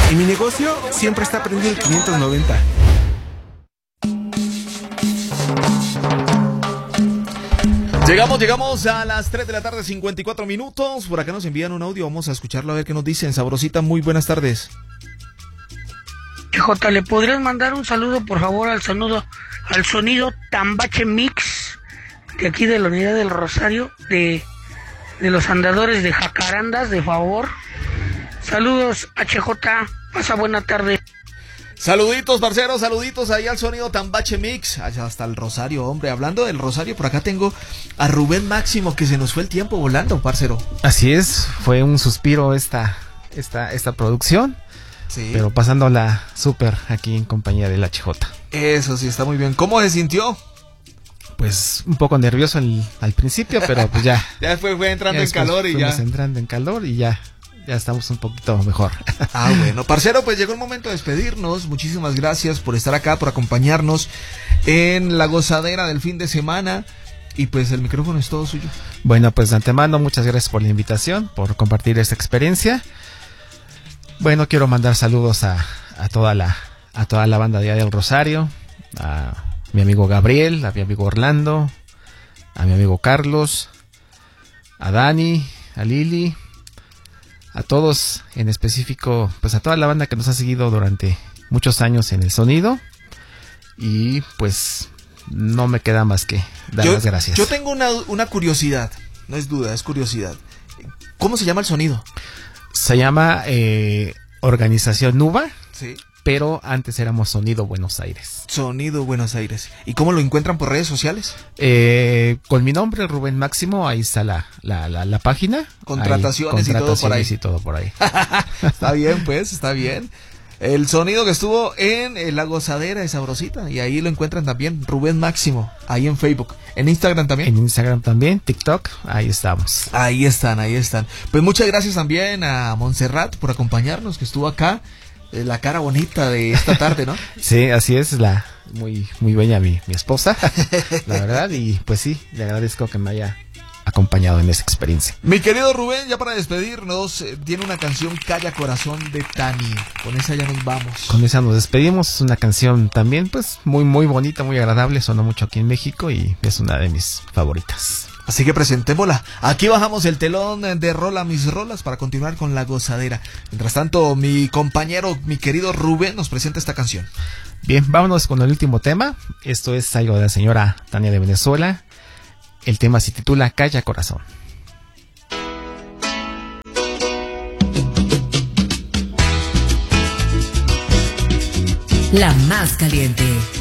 Y mi negocio siempre está prendido el 590. Llegamos a las 3 de la tarde, 54 minutos. Por acá nos envían un audio, vamos a escucharlo a ver qué nos dicen. Sabrosita, muy buenas tardes. J, ¿le podrías mandar un saludo, por favor, al sonido Tambache Mix, de aquí de la Unidad del Rosario, de los andadores de Jacarandas, de favor? Saludos, HJ, pasa buena tarde. Saluditos, parceros, saluditos ahí al sonido Tambache Mix, allá hasta el Rosario, hombre. Hablando del Rosario, por acá tengo a Rubén Máximo, que se nos fue el tiempo volando, parcero. Así es, fue un suspiro esta producción, sí. Pero pasándola súper aquí en compañía del HJ. Eso sí, está muy bien. ¿Cómo se sintió? Pues un poco nervioso al principio, pero pues ya. Ya fue entrando en calor y ya. Entrando en calor y ya estamos un poquito mejor. Ah, bueno, parcero, pues llegó el momento de despedirnos. Muchísimas gracias por estar acá, por acompañarnos en la gozadera del fin de semana. Y pues el micrófono es todo suyo. Bueno, pues de antemano, muchas gracias por la invitación, por compartir esta experiencia. Bueno, quiero mandar saludos a toda la banda de allá del Rosario, a mi amigo Gabriel, a mi amigo Orlando, a mi amigo Carlos, a Dani, a Lili, a todos en específico, pues a toda la banda que nos ha seguido durante muchos años en el sonido. Y pues no me queda más que dar las gracias. Yo tengo una curiosidad, no es duda, es curiosidad. ¿Cómo se llama el sonido? Se llama Organización Nuba. Sí. Pero antes éramos Sonido Buenos Aires. Sonido Buenos Aires. ¿Y cómo lo encuentran por redes sociales? Con mi nombre, Rubén Máximo, ahí está la página. Contrataciones y todo por ahí. Está bien, pues, está bien. El sonido que estuvo en la gozadera de Sabrosita. Y ahí lo encuentran también, Rubén Máximo, ahí en Facebook. ¿En Instagram también? En Instagram también, TikTok, ahí estamos. Ahí están. Pues muchas gracias también a Montserrat por acompañarnos, que estuvo acá. La cara bonita de esta tarde, ¿no? Sí, así es, muy bella mi esposa, la verdad, y pues sí, le agradezco que me haya acompañado en esa experiencia. Mi querido Rubén, ya para despedirnos, tiene una canción, Calla Corazón, de Tani. Con esa ya nos vamos. Con esa nos despedimos, es una canción también, pues, muy bonita, muy agradable, sonó mucho aquí en México y es una de mis favoritas. Así que presentémosla. Aquí bajamos el telón de Rola Mis Rolas para continuar con la gozadera. Mientras tanto, mi compañero, mi querido Rubén, nos presenta esta canción. Bien, vámonos con el último tema. Esto es algo de la señora Tania de Venezuela. El tema se titula Calla Corazón. La más caliente.